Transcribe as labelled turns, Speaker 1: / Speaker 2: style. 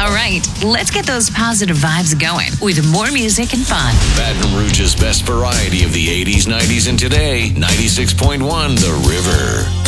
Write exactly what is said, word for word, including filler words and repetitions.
Speaker 1: All right, let's get those positive vibes going with more music and fun.
Speaker 2: Baton Rouge's best variety of the eighties, nineties, and today. ninety-six point one The River.